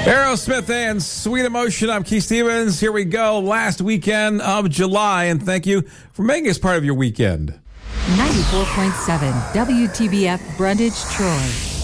Aerosmith and Sweet Emotion. I'm Keith Stevens. Here we go. Last weekend of July, and thank you for making us part of your weekend. 94.7 WTBF Brundage, Troy.